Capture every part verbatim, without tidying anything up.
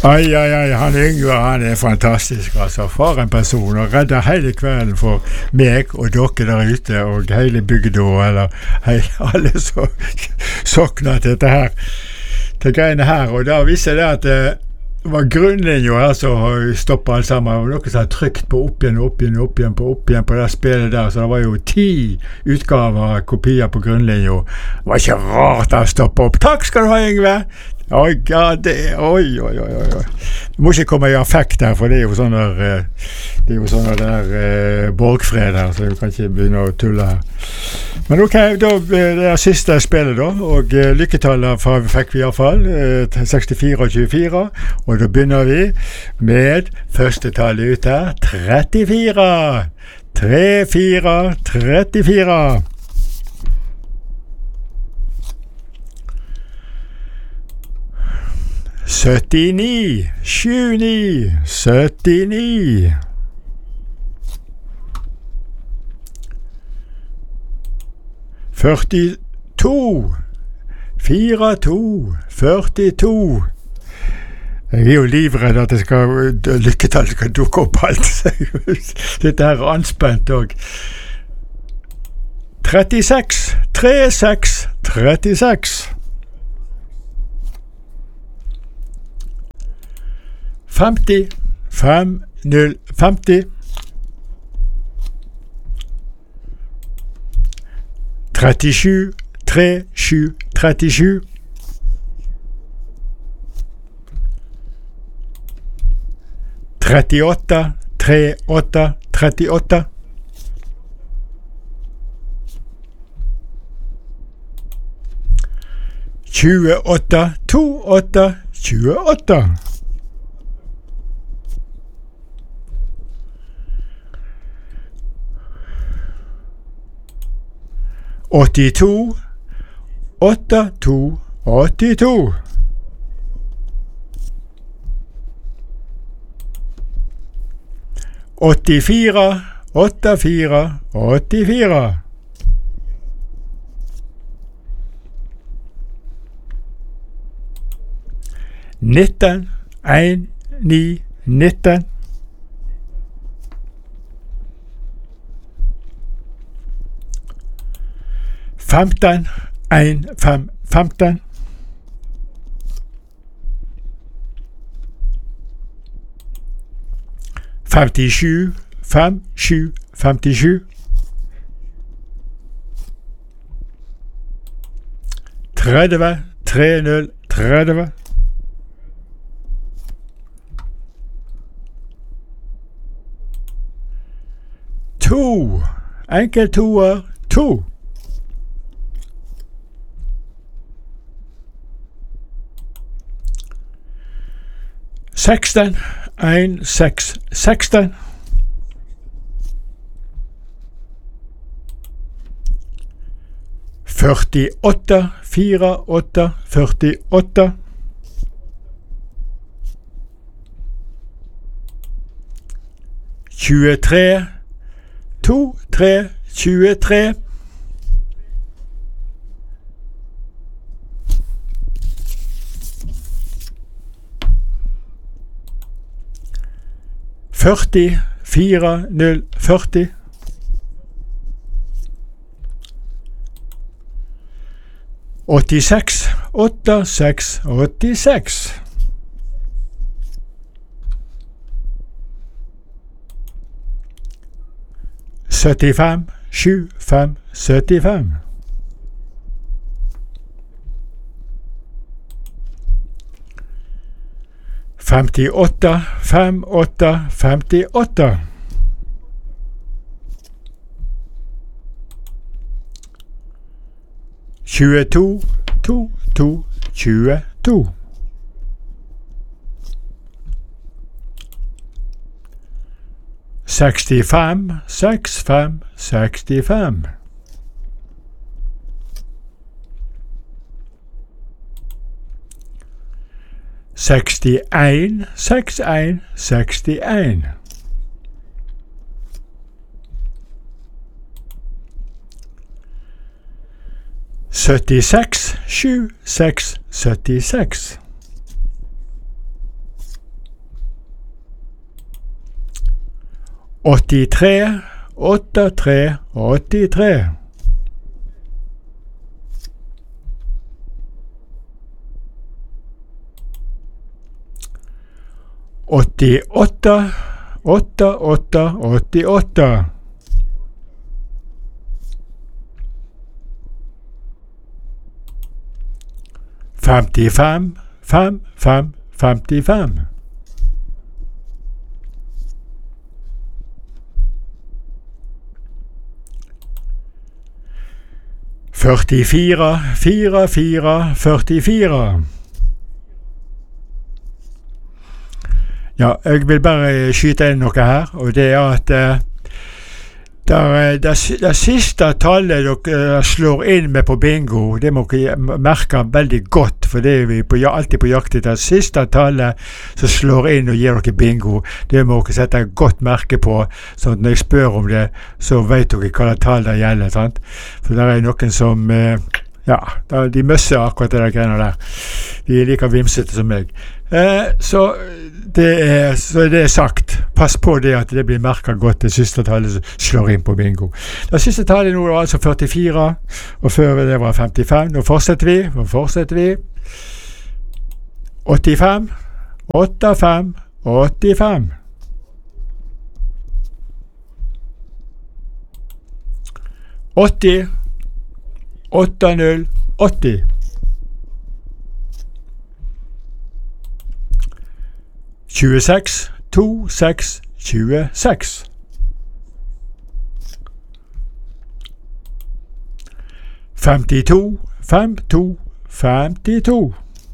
Ai, ai, ai, han Yngve, han er fantastisk, altså. For en person, og redder hele kvelden for meg og dere der ute, og hele bygda, eller hei, alle som sokner til dette her, til greiene her. Og da viser det at det var grunnlinjen her som stoppet alt sammen. Og noen som har trykt på opp igjen, opp igjen, opp igjen, på opp igjen på det spillet der, så det var jo ti utgaver, kopier på grunnlinjen. Det var ikke rart å stoppe opp. Takk skal du ha, Yngve! Oi, ja, det, oi, oi, oi, oi. Du må ikke komme i affekt her, for det er jo sånn der, det er jo sånn der uh, borgfred her, så du kan ikke begynne å tulle her. Men ok, da, det er siste spillet da, og uh, lykketallet fikk vi i hvert fall, uh, sekstifire og tjuefire, og da begynner vi med første tallet ut her, trettifire. tre, fire, trettifire. syttini, tjueni, syttini. førtito, fire, to, førtito. Jeg er jo livredd at det skal, lykketallet skal dukke opp alt. Dette her er anspent og trettiseks, tre, seks, trettiseks. femti, fem, null, femti. trettisju, tre, sju, trettisju. trettiåtte, tre, åtte, trettiåtte. tjueåtte, to, åtte, tjueåtte. åttito, åtte, to, åttito. åttifire, åtte, fire, åttifire. nitten, en, ni, nitten. femten, en, fem, femten. femtisju, fem, sju, femtisju. tretti, tre, null, tretti. to, enkel toer, to. seksten, en, seks, seksten. førtiåtte, fire, åtte, førtiåtte. tjuetre, to, tre, tjuetre. førti, fire, null, førti. åttiseks, åtte, seks, åttiseks. syttifem, sju, fem, syttifem. femtiåtte, fem, åtte, femtiåtte. tjueto, to, to, tjueto. sekstifem, seks, fem, sekstifem. sekstien, seks, en, sekstien. syttiseks, sju, seks, syttiseks. åttitre, åttitre, åttitre. åttiåtte, åttiåtte, åttiåtte. femtifem, fem, fem, femtifem. førtifire, fire, fire, førtifire. Ja, jeg vil bare skyte inn noe her, og det er at eh, der, det, det siste tallet dere slår inn med på bingo, det må dere merke veldig godt, for det er vi på, alltid på jakt etter. Det siste tallet som slår inn og gir dere bingo, det må dere sette et godt merke på, så når jeg spør om det, så vet dere hva det tallet det gjelder, sant? For det er noen som, eh, ja, de møsser akkurat det der greiene der. De er like vimsete som meg. Eh, så det er, så det er sagt. Pass på det at det blir merket godt det siste tallet som slår inn på bingo. Det siste tallet nå var altså førtifire, og før det var femtifem. Nå fortsetter vi, nå fortsetter vi. åttifem, åttifem, åttifem. åtti, åtte null, åtti. tjueseks, to, seks, tjueseks. femtito, fem, to, femtito.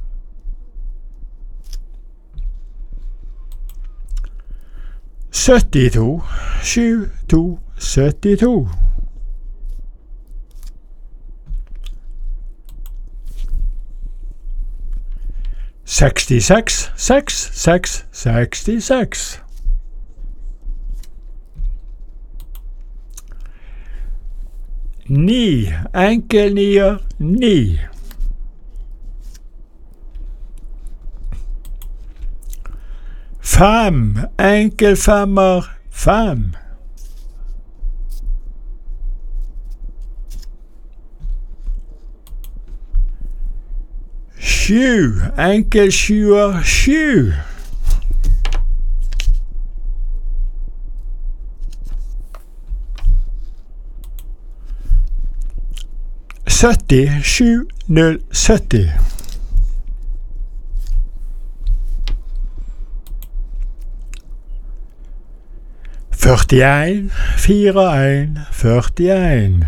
syttito, sju, to, syttito. sekstiseks, seks, seks, sekstiseks. Ni, enkel nier, ni. Fem, enkel femmer, fem. Sju, enkel sjuer, sju. sytti, sju, null, sytti. førtien, fire, en, førtien.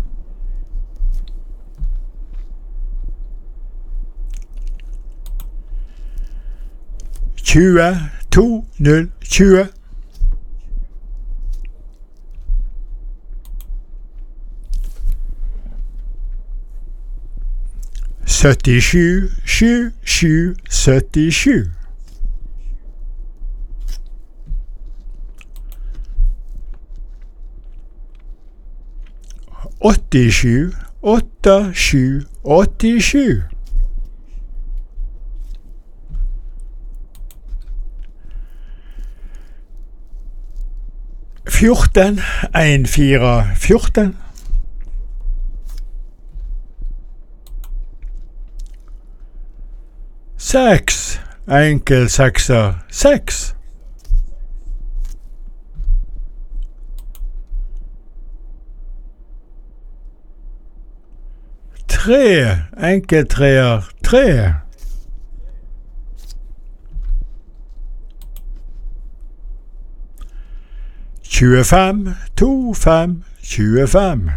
tjue, to, null, tjue. syttisju, sju, sju, syttisju. åttisju, åtte, sju, åttisju. fjorten, en, fire, fjorten. Seks, enkel sekser, seks. Tre, enkel treer, tre. tjuefem, to, fem, tjuefem.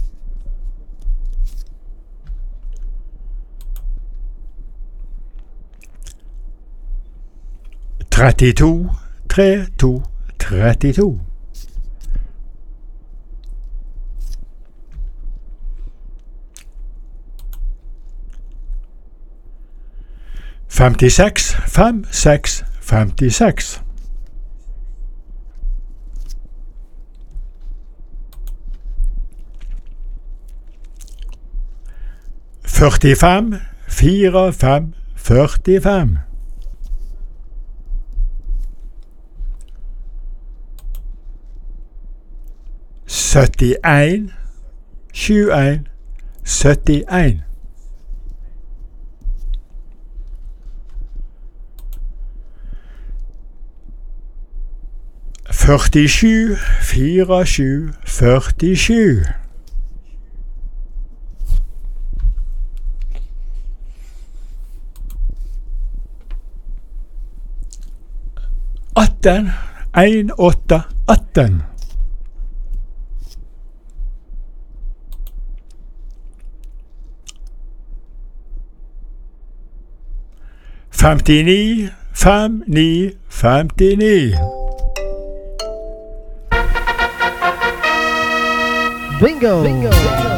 trettito, tre, to, trettito. femtiseks, fem, seks, femtiseks. førtifem, fire, fem, førtifem. syttien, sju en, syttien. førtisju, fire sju, førtisju. atten, en, åtte, atten. femtini, fem, ni, femtini. Bingo! Bingo!